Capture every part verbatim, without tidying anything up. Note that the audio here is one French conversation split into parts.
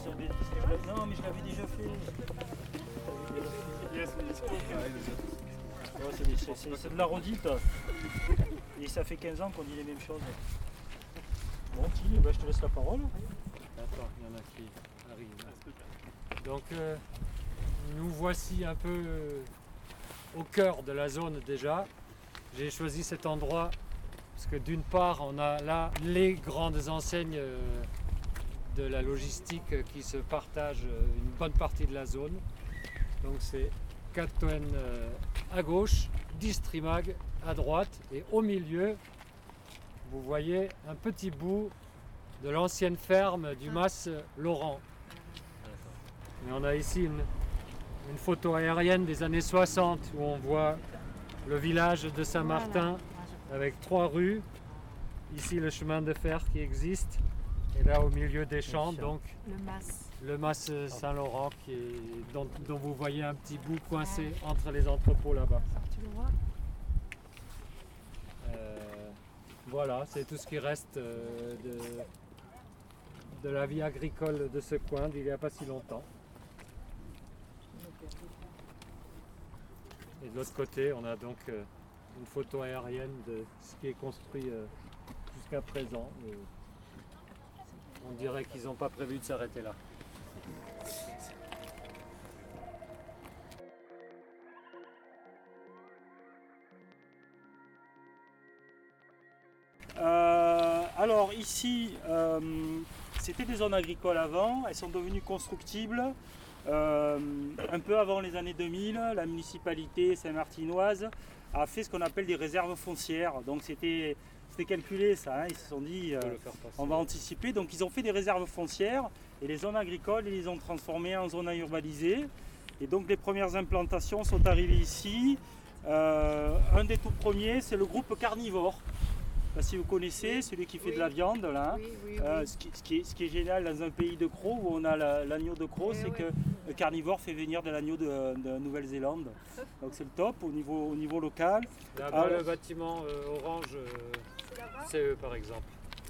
sur des... Non, mais je l'avais déjà fait. Yes, ouais, c'est, c'est, c'est, c'est de la redite. Et ça fait quinze ans qu'on dit les mêmes choses. Bon, Tilly, bah, je te laisse la parole. Attends, il y en a qui arrivent. Donc, euh, nous voici un peu euh, au cœur de la zone déjà. J'ai choisi cet endroit parce que d'une part, on a là les grandes enseignes euh, de la logistique qui se partagent euh, une bonne partie de la zone. Donc c'est Catoën euh, à gauche, Distrimag à droite et au milieu, vous voyez un petit bout de l'ancienne ferme du Mas Laurent. Et on a ici une, une photo aérienne des années soixante où on voit le village de Saint-Martin avec trois rues. Ici le chemin de fer qui existe. Et là au milieu des champs, donc le Mas. Le Mas Saint-Laurent qui est, dont, dont vous voyez un petit bout coincé entre les entrepôts là-bas. Tu le vois ? Euh, voilà, c'est tout ce qui reste euh, de, de la vie agricole de ce coin d'il n'y a pas si longtemps. Et de l'autre côté, on a donc euh, une photo aérienne de ce qui est construit euh, jusqu'à présent. Et on dirait qu'ils n'ont pas prévu de s'arrêter là. Euh, alors ici, euh, c'était des zones agricoles avant, elles sont devenues constructibles. Euh, un peu avant les années deux mille, la municipalité saint-martinoise a fait ce qu'on appelle des réserves foncières. Donc c'était, c'était calculé ça, hein. Ils se sont dit euh, on va anticiper. Donc ils ont fait des réserves foncières et les zones agricoles, ils les ont transformées en zones urbanisées. Et donc les premières implantations sont arrivées ici. Euh, un des tout premiers, c'est le groupe Carnivore. Là, si vous connaissez, celui qui fait oui. de la viande, là. Oui, oui, euh, oui. Ce, qui, ce, qui est, ce qui est génial dans un pays de crocs où on a la, l'agneau de crocs, oui, c'est oui. que le Carnivore fait venir de l'agneau de, de Nouvelle-Zélande. Donc c'est le top au niveau, au niveau local. Là-bas, alors, le bâtiment euh, orange, euh, c'est eux par exemple.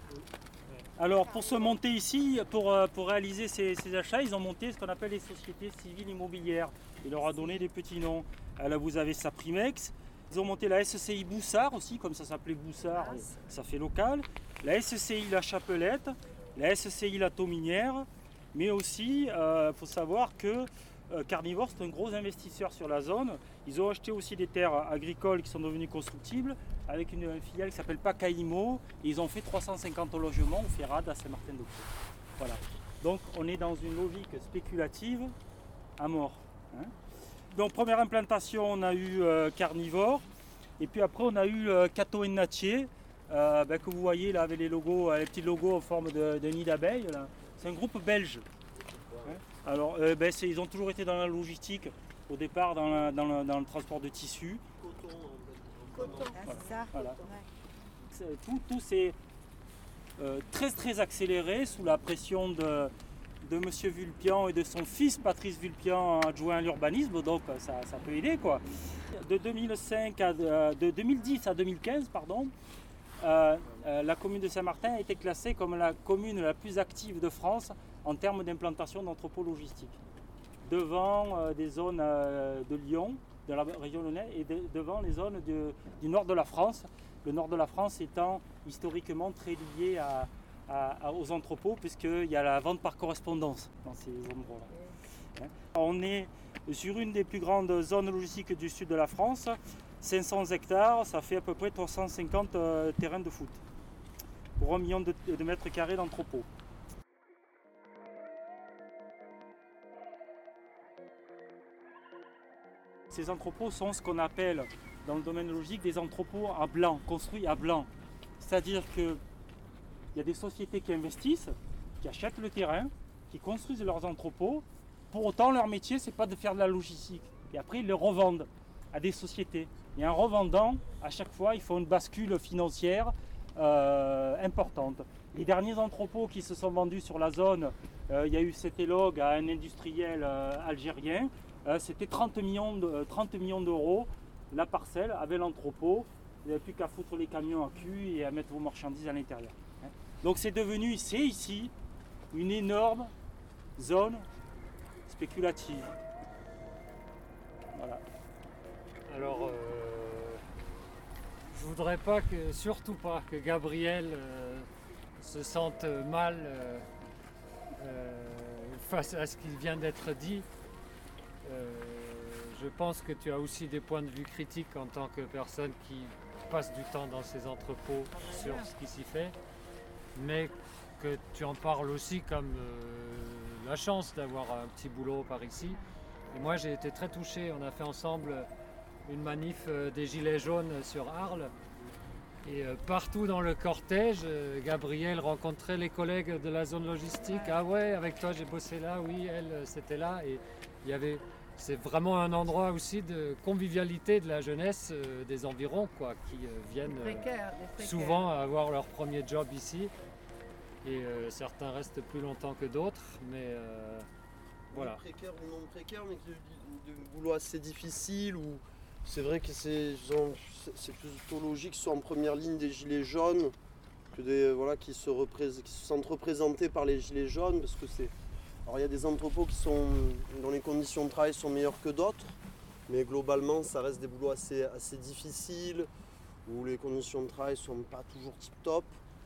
Alors pour se monter ici, pour, pour réaliser ces, ces achats, ils ont monté ce qu'on appelle les sociétés civiles immobilières. Il leur a donné des petits noms. Là vous avez Saprimex. Ils ont monté la S C I Boussard aussi, comme ça s'appelait Boussard, ça fait local. La S C I La Chapelette, la S C I La Tauminière, mais aussi, il euh, faut savoir que euh, Carnivore, c'est un gros investisseur sur la zone. Ils ont acheté aussi des terres agricoles qui sont devenues constructibles, avec une, une filiale qui s'appelle Pacaïmo, et ils ont fait trois cent cinquante logements au Ferrade à Saint-Martin-de-Croix. Voilà. Donc on est dans une logique spéculative à mort. Hein. Donc première implantation, on a eu euh, Carnivore, et puis après on a eu euh, Catoën Nattier, euh, ben, que vous voyez là avec les logos, les petits logos en forme de, de nid d'abeilles. C'est un groupe belge. Hein. Alors euh, ben, c'est, ils ont toujours été dans la logistique, au départ dans, la, dans, le, dans le transport de tissus. Coton. Coton. Ah, c'est ça. Voilà. C'est, tout, tout c'est euh, très très accéléré sous la pression de de M. Vulpian et de son fils Patrice Vulpian, adjoint à l'urbanisme, donc ça, ça peut aider quoi. De, deux mille cinq à, de deux mille dix à deux mille quinze, pardon, euh, euh, la commune de Saint-Martin a été classée comme la commune la plus active de France en termes d'implantation d'entrepôts logistiques, devant euh, des zones euh, de Lyon, de la région lyonnaise, et de, devant les zones de, du nord de la France, le nord de la France étant historiquement très lié à À, à, aux entrepôts, puisqu'il y a la vente par correspondance dans ces endroits-là. Hein. On est sur une des plus grandes zones logistiques du sud de la France, cinq cents hectares, ça fait à peu près trois cent cinquante euh, terrains de foot, pour un million de, de mètres carrés d'entrepôts. Ces entrepôts sont ce qu'on appelle, dans le domaine logique, des entrepôts à blanc, construits à blanc. C'est-à-dire que il y a des sociétés qui investissent, qui achètent le terrain, qui construisent leurs entrepôts. Pour autant, leur métier, c'est pas de faire de la logistique. Et après, ils le revendent à des sociétés. Et en revendant, à chaque fois, ils font une bascule financière euh, importante. Les derniers entrepôts qui se sont vendus sur la zone, euh, il y a eu cet éloge à un industriel euh, algérien. Euh, c'était trente millions d'euros la parcelle avec l'entrepôt. Vous n'avez plus qu'à foutre les camions à cul et à mettre vos marchandises à l'intérieur. Donc c'est devenu, c'est ici, une énorme zone spéculative. Voilà. Alors, euh, je voudrais pas que, surtout pas, que Gabriel euh, se sente mal euh, euh, face à ce qui vient d'être dit. Euh, je pense que tu as aussi des points de vue critiques en tant que personne qui passe du temps dans ces entrepôts sur ce qui s'y fait, mais que tu en parles aussi comme euh, la chance d'avoir un petit boulot par ici. Et moi j'ai été très touché, on a fait ensemble une manif euh, des Gilets jaunes sur Arles. Et euh, partout dans le cortège, euh, Gabriel rencontrait les collègues de la zone logistique. Ah ouais, avec toi j'ai bossé là, oui, elle euh, c'était là. Et il y avait, c'est vraiment un endroit aussi de convivialité de la jeunesse euh, des environs, quoi, qui euh, viennent euh, Précaire, des précaires. souvent avoir leur premier job ici. Et euh, certains restent plus longtemps que d'autres, mais euh, voilà. Précaire ou non précaire, mais de, de, de boulot assez difficile ou c'est vrai que c'est, genre, c'est plutôt logique qu'ils soient en première ligne des gilets jaunes, que des, voilà, qui, se représ- qui se sentent représentés par les gilets jaunes, parce que c'est. Alors il y a des entrepôts qui sont, dont les conditions de travail sont meilleures que d'autres, mais globalement ça reste des boulots assez, assez difficiles, où les conditions de travail sont pas toujours tip top.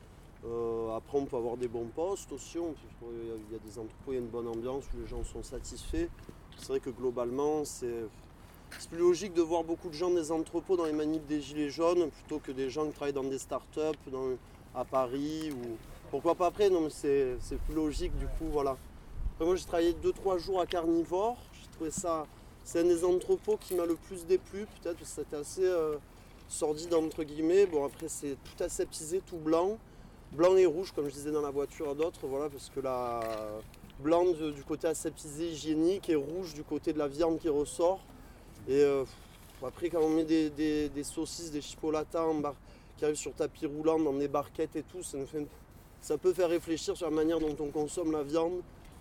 Euh, après on peut avoir des bons postes aussi, on peut- il y a des entrepôts, il y a une bonne ambiance où les gens sont satisfaits. C'est vrai que globalement c'est. C'est plus logique de voir beaucoup de gens des entrepôts dans les manifs des gilets jaunes plutôt que des gens qui travaillent dans des startups dans, à Paris ou pourquoi pas après, non mais c'est, c'est plus logique du coup voilà. Après, moi j'ai travaillé deux trois jours à Carnivore, j'ai trouvé ça, c'est un des entrepôts qui m'a le plus déplu peut-être parce que c'était assez euh, sordide entre guillemets. Bon après c'est tout aseptisé, tout blanc, blanc et rouge comme je disais dans la voiture à d'autres, voilà parce que la blanc de- du côté aseptisé hygiénique et rouge du côté de la viande qui ressort. Et euh, après quand on met des, des, des saucisses, des chipolatas en bar- qui arrivent sur tapis roulant dans des barquettes et tout, ça, nous fait, ça peut faire réfléchir sur la manière dont on consomme la viande.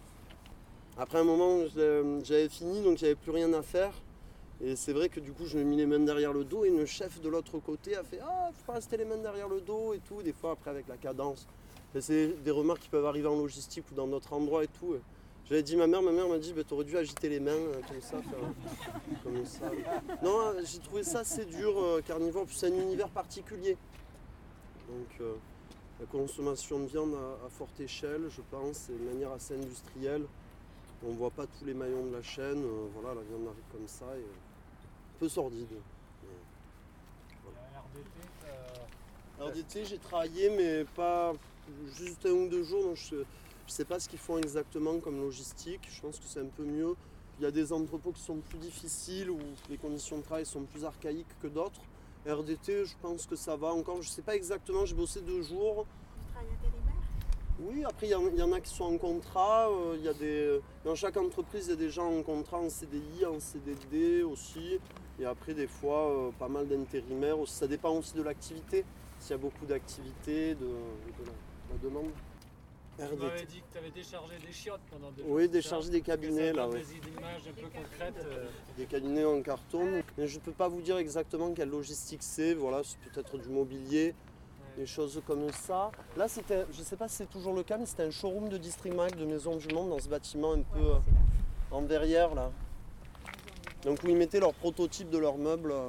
Après un moment j'avais fini donc j'avais plus rien à faire. Et c'est vrai que du coup je me mis les mains derrière le dos et une chef de l'autre côté a fait ah faut pas rester les mains derrière le dos et tout, des fois après avec la cadence. Et c'est des remarques qui peuvent arriver en logistique ou dans d'autres endroits et tout. J'avais dit ma mère, ma mère m'a dit bah, t'aurais dû agiter les mains euh, comme ça, faire, comme ça. Non, euh, j'ai trouvé ça assez dur, euh, Carnivore, puis c'est un univers particulier. Donc euh, la consommation de viande à, à forte échelle, je pense, c'est de manière assez industrielle. On ne voit pas tous les maillons de la chaîne, euh, voilà, la viande arrive comme ça, et, euh, un peu sordide. R D T, j'ai travaillé, mais pas juste un ou deux jours, donc je ne sais pas ce qu'ils font exactement comme logistique. Je pense que c'est un peu mieux. Il y a des entrepôts qui sont plus difficiles, où les conditions de travail sont plus archaïques que d'autres. R D T, je pense que ça va encore. Je ne sais pas exactement, j'ai bossé deux jours. Tu travailles intérimaire? Oui, après il y, en- il y en a qui sont en contrat. euh, il y a des, dans chaque entreprise, il y a des gens en contrat en C D I, en C D D aussi. Et après, des fois, euh, pas mal d'intérimaires. aussi. Ça dépend aussi de l'activité. S'il y a beaucoup d'activités, de, de la, la demande. Tu R D T. m'avais dit que tu avais déchargé des chiottes pendant deux jours. Oui, c'est ça décharger des cabinets, Est-ce que ça là, donne oui. des images un peu concrètes. euh, Des cabinets en carton. Mais je ne peux pas vous dire exactement quelle logistique c'est. Voilà, c'est peut-être du mobilier, ouais. des choses comme ça. Là, c'était, je ne sais pas si c'est toujours le cas, mais c'était un showroom de District Mag de Maison du Monde dans ce bâtiment un peu Ouais, euh, c'est là. en verrière, là. Donc où ils mettaient leurs prototypes de leurs meubles. euh.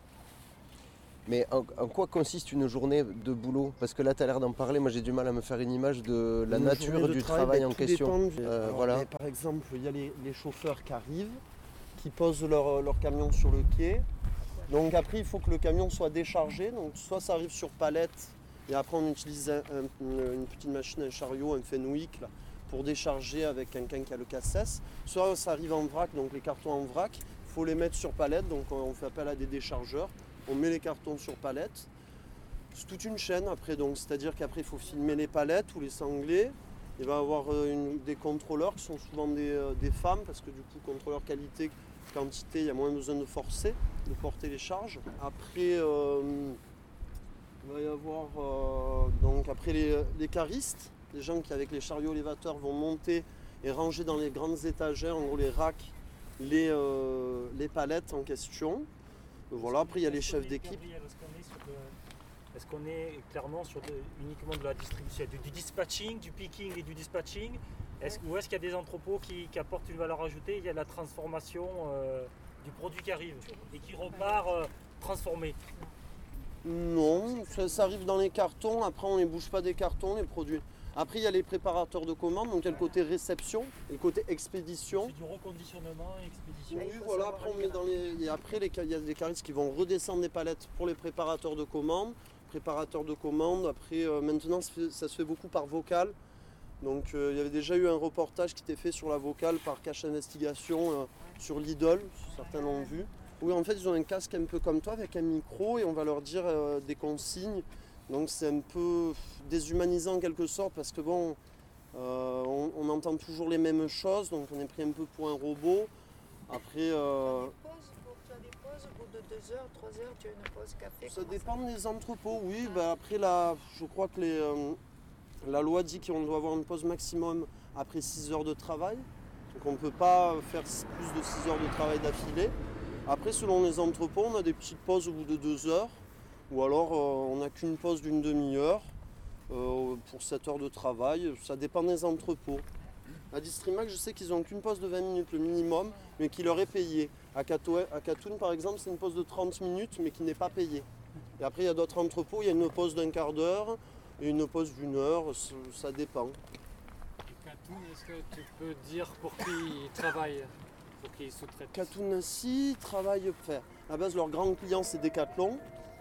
Mais en, en quoi consiste une journée de boulot? Parce que là, tu as l'air d'en parler, moi j'ai du mal à me faire une image de la Une nature journée de du travail, travail ben, en tout question. dépend du- Euh, Alors, voilà. ben, par exemple, il y a les, les chauffeurs qui arrivent, qui posent leur, leur camion sur le quai. Donc après, il faut que le camion soit déchargé. Donc soit ça arrive sur palette, et après on utilise un- un- une, une petite machine, un chariot, un Fenwick, là, pour décharger avec quelqu'un qui a le cassesse. Soit ça arrive en vrac, donc les cartons en vrac, il faut les mettre sur palette, donc on fait appel à des déchargeurs. On met les cartons sur palette. C'est toute une chaîne après, donc c'est-à-dire qu'après il faut filmer les palettes ou les sanglés. Il va y avoir euh, une- des contrôleurs qui sont souvent des, euh, des femmes, parce que du coup, contrôleur qualité, quantité, il y a moins besoin de forcer, de porter les charges. Après, euh, il va y avoir euh, donc après les, les caristes, les gens qui avec les chariots élévateurs vont monter et ranger dans les grandes étagères, en gros les racks, les, euh, les palettes en question. Voilà, après il y a les chefs d'équipe. Gabriel, est-ce qu'on est sur le- Est-ce qu'on est clairement sur de- uniquement de la distribution, du, du dispatching, du picking et du dispatching? Est-ce, ou est-ce qu'il y a des entrepôts qui, qui apportent une valeur ajoutée? Il y a la transformation euh, du produit qui arrive et qui repart euh, transformé. Non, ça, ça arrive dans les cartons, après on ne bouge pas des cartons, les produits. Après il y a les préparateurs de commandes, donc il y a le côté réception et le côté expédition. C'est du reconditionnement et expédition. Oui, voilà, après on met dans les. Et après les ca- il y a des caristes qui vont redescendre des palettes pour les préparateurs de commandes. Préparateurs de commandes, après euh, maintenant ça se, fait, ça se fait beaucoup par vocal. Donc euh, il y avait déjà eu un reportage qui était fait sur la vocale par Cache Investigation euh, sur Lidl, certains l'ont vu. Oui, en fait ils ont un casque un peu comme toi avec un micro et on va leur dire euh, des consignes. Donc c'est un peu déshumanisant en quelque sorte parce que bon, euh, on, on entend toujours les mêmes choses, donc on est pris un peu pour un robot. Après, euh, Tu as des pauses, pour- tu as des pauses au bout de deux heures, trois heures, tu as une pause café. ça comment dépend des entrepôts, oui. Bah, après, la, je crois que les, euh, la loi dit qu'on doit avoir une pause maximum après six heures de travail. Donc on ne peut pas faire plus de six heures de travail d'affilée. Après, selon les entrepôts, on a des petites pauses au bout de deux heures. Ou alors, euh, on n'a qu'une pause d'une demi-heure euh, pour sept heures de travail. Ça dépend des entrepôts. À Distrimac, je sais qu'ils n'ont qu'une pause de vingt minutes le minimum, mais qui leur est payée. À Cato- à Catoun, par exemple, c'est une pause de trente minutes, mais qui n'est pas payée. Et après, il y a d'autres entrepôts, il y a une pause d'un quart d'heure et une pause d'une heure, ça, ça dépend. Catoun, est-ce que tu peux dire pour qui ils travaillent, pour qui ils sous-traitent? Catoun, si, travaille, enfin, à la base, leur grand client, c'est Decathlon.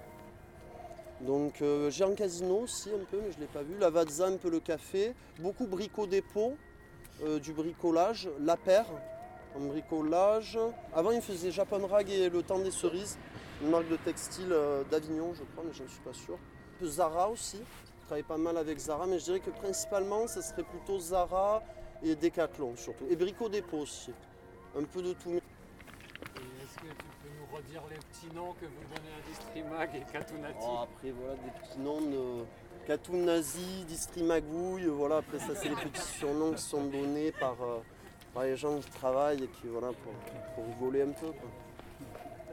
Donc, euh, j'ai un casino aussi, un peu, mais je ne l'ai pas vu. La Vatza, un peu le café. Beaucoup Brico Dépôt, euh, du bricolage. La Paire, en bricolage. Avant, ils faisaient Japan Rag et Le Temps des Cerises, une marque de textile euh, d'Avignon, je crois, mais je ne suis pas sûr. Un peu Zara aussi. Je travaille pas mal avec Zara, mais je dirais que principalement, ce serait plutôt Zara et Decathlon surtout. Et Brico Dépôt aussi. Un peu de tout. Et est-ce que tu peux nous redire les petits noms que vous donnez à Distrimac et Katounati? Oh, après, voilà, des petits noms de Catoun Nazi, Distrimagouille, voilà, après ça, c'est les petits surnoms qui sont donnés par, euh, par les gens qui travaillent et qui, voilà, pour, pour rigoler un peu, quoi.